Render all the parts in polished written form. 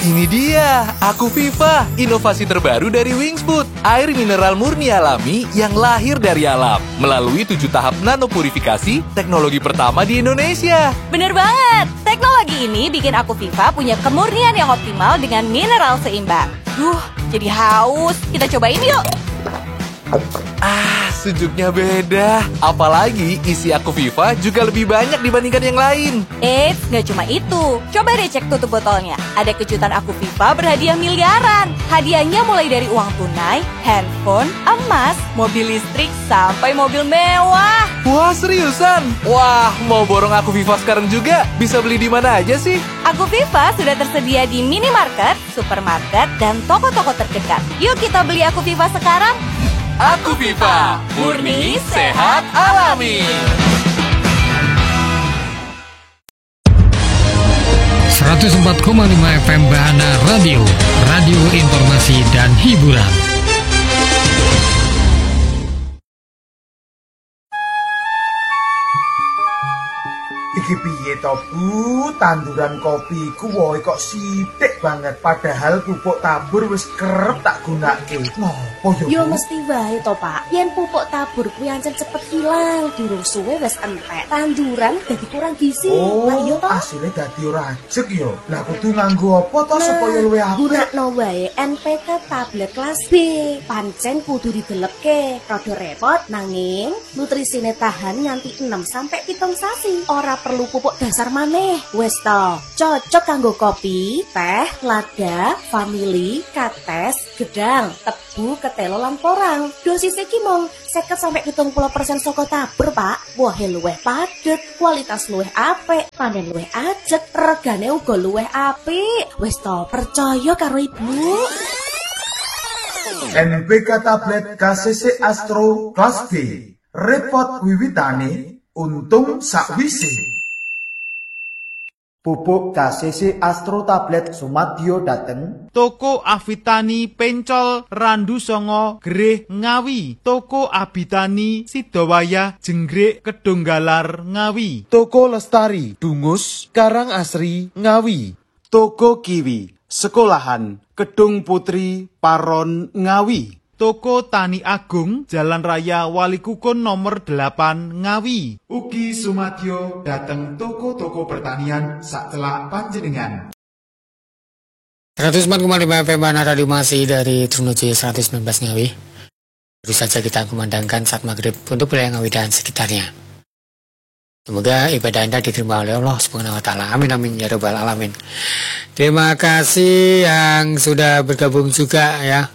Ini dia, Aku Viva, inovasi terbaru dari Wingsfood. Air mineral murni alami yang lahir dari alam. Melalui 7 tahap nanopurifikasi, teknologi pertama di Indonesia. Bener banget, teknologi ini bikin Aku Viva punya kemurnian yang optimal dengan mineral seimbang. Jadi haus, kita cobain yuk. Sejuknya beda. Apalagi isi Aku Viva juga lebih banyak dibandingkan yang lain. Nggak cuma itu. Coba deh cek tutup botolnya. Ada kejutan Aku Viva berhadiah miliaran. Hadiahnya mulai dari uang tunai, handphone, emas, mobil listrik, sampai mobil mewah. Wah, seriusan? Wah, mau borong Aku Viva sekarang juga? Bisa beli di mana aja sih? Aku Viva sudah tersedia di minimarket, supermarket, dan toko-toko terdekat. Yuk kita beli Aku Viva sekarang. Aku Viva, murni, sehat, alami. 104,5 FM Bahana Radio, radio informasi dan hiburan. Iki piye to Bu, tanduran kopi ku woe kok sithik banget padahal pupuk tabur wis kerep tak gunake. Nopo yo? Yo mesti wae to, Pak. Yen pupuk tabur kuwi ancen cepet ilang, durung suwe wis entek. Tanduran dadi kurang gizi. Lah iya to? Asile dadi ora ajeg yo. Lah kudu nganggo apa to supaya luwih apik? Gunakno wae NPK tablet kelas B. Pancen kudu didelepke, rada repot nanging nutrisine tahan nganti 6 sampai 7 sasi. Ora perlu pupuk dasar maneh. Wes to, cocok kanggo kopi, teh, lada, vanili, kates, gedang, tebu, ketelo lan porang. Dosis iki mung 50 sampai 70% saka tabur, Pak. Wohe luwih padet, kualitas luwih apik, panen luwih ajeg, regane uga luwih apik. Wes to, percaya karo Ibu. NPK tablet KCC Astro kelas B. Repot wiwitane, untung sakwise. Pupuk KCC Astro tablet Sumadyo dateng Toko Avitani Pencol Randu Songo Gereh Ngawi. Toko Abitani Sidowaya Jenggrik Kedunggalar Ngawi. Toko Lestari Dungus Karang Asri Ngawi. Toko Kiwi Sekolahan Kedung Putri Paron Ngawi. Toko Tani Agung Jalan Raya Walikukun nomor 8 Ngawi. Ugi Sumadyo dateng toko-toko pertanian sacelak panjenengan. 104,5 FM Bahana Radio masih dari Trunojoyo 119 Ngawi. Baru saja kita kumandangkan saat maghrib untuk wilayah Ngawi dan sekitarnya. Semoga ibadah Anda diterima oleh Allah Subhanahu wa taala. Amin amin ya rabbal alamin. Terima kasih yang sudah bergabung juga ya.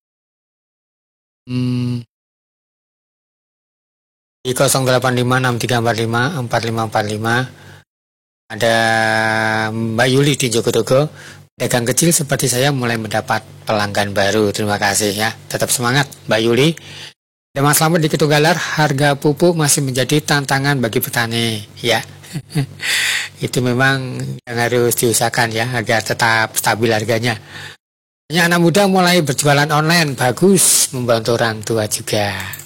Di 085634545545 ada Mbak Yuli di Jogodogo. Dagang kecil seperti saya mulai mendapat pelanggan baru. Terima kasih ya. Tetap semangat Mbak Yuli. Dan Mas Slamet di Ketunggalar, harga pupuk masih menjadi tantangan bagi petani ya. Itu memang yang harus diusahakan ya agar tetap stabil harganya. Banyak anak muda mulai berjualan online, bagus, membantu orang tua juga.